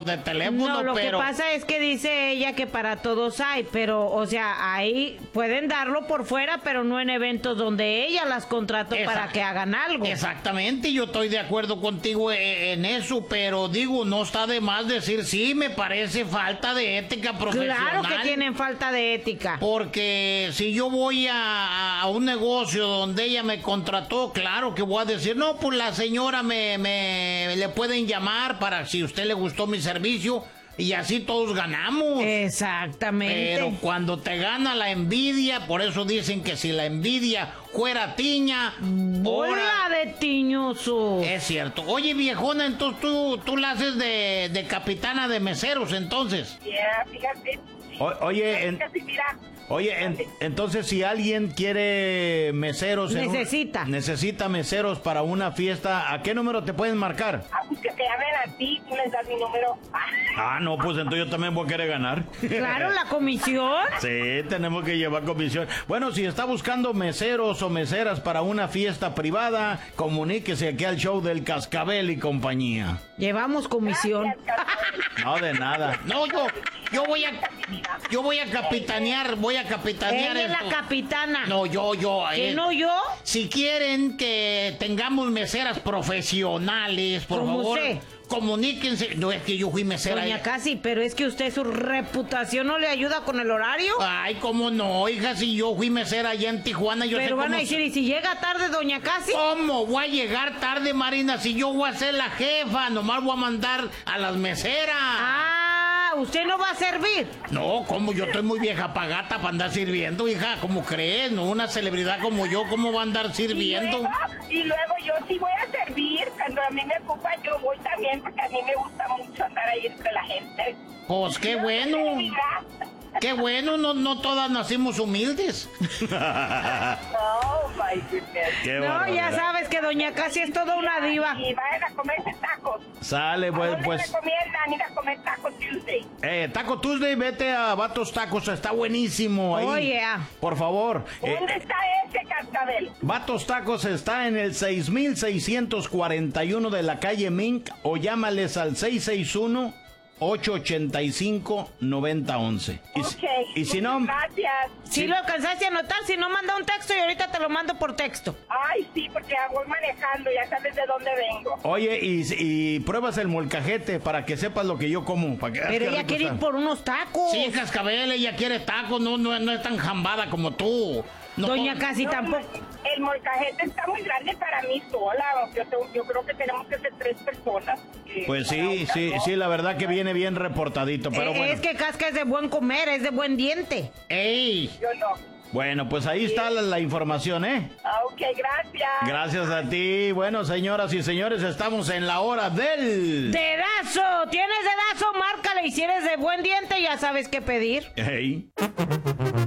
de teléfono, No, lo pero... que pasa es que dice ella que para todos hay, pero, o sea, ahí pueden darlo por fuera, pero no en eventos donde ella las contrató para que hagan algo. Exactamente, yo estoy de acuerdo contigo en eso, pero digo, no está de más decir sí, me parece falta de ética profesional. Claro que tienen falta de ética. Porque si yo voy a un negocio donde ella me contrató, claro que voy a decir, no, pues la señora le pueden llamar para si a usted le gustó mi servicio y así todos ganamos. Exactamente. Pero cuando te gana la envidia, por eso dicen que si la envidia fuera tiña, bola de tiñoso. Es cierto. Oye, viejona, entonces tú la haces de capitana de meseros, entonces. Fíjate. Entonces si alguien quiere meseros... Necesita meseros para una fiesta, ¿a qué número te pueden marcar? Pues que te llamen a ti, tú les das mi número. No, pues entonces yo también voy a querer ganar. Claro, la comisión. Sí, tenemos que llevar comisión. Bueno, si está buscando meseros o meseras para una fiesta privada, comuníquese aquí al show del Cascabel y compañía. Llevamos comisión. No, de nada. No, yo voy a capitanear, Ella es la capitana. No, yo. ¿Que no yo? Si quieren que tengamos meseras profesionales, por favor, comuníquense. No, es que yo fui mesera. Doña Casi, pero es que usted su reputación no le ayuda con el horario. Ay, cómo no, hija, si yo fui mesera allá en Tijuana, yo pero sé van a decir, ¿y si llega tarde, doña Casi? ¿Cómo voy a llegar tarde, Marina? Si yo voy a ser la jefa, nomás voy a mandar a las meseras. ¿Usted no va a servir? No, ¿cómo? Yo estoy muy vieja pagata para andar sirviendo, hija. ¿Cómo crees? No, una celebridad como yo, ¿cómo va a andar sirviendo? Y luego yo sí voy a servir. Cuando a mí me ocupa, yo voy también, porque a mí me gusta mucho andar ahí entre la gente. Pues qué bueno. Qué bueno, no todas nacimos humildes. Oh, my goodness. No, ya sabes que doña Casi es toda una diva. Y vayan a comerse tacos. Sale, pues. Me recomiendan ir a comer Taco Tuesday. Taco Tuesday, vete a Vatos Tacos, está buenísimo ahí. Oye. Por favor. ¿Dónde está ese Cascabel? Vatos Tacos está en el 6641 de la calle Mink, o llámales al 661-885-9011. Y si no... Gracias. Si lo alcanzaste a anotar, si no, manda un texto y ahorita te lo mando por texto. Ay, sí, porque voy manejando, ya sabes de dónde vengo. Oye, y pruebas el molcajete para que sepas lo que yo como. Pero ella quiere ir por unos tacos. Sí, Cascabel, ella quiere tacos, no es tan jambada como tú. No, doña Casi tampoco. El molcajete está muy grande para mí sola. Yo creo que tenemos que ser 3 personas. Pues sí, la verdad que viene bien reportadito, pero bueno. Es que Casca es de buen comer, es de buen diente. ¡Ey! Yo no. Bueno, pues ahí está la información, ¿eh? Ok, gracias. Gracias a ti. Bueno, señoras y señores, estamos en la hora del... ¡Dedazo! ¿Tienes dedazo? Márcale, y si eres de buen diente ya sabes qué pedir. ¡Ey!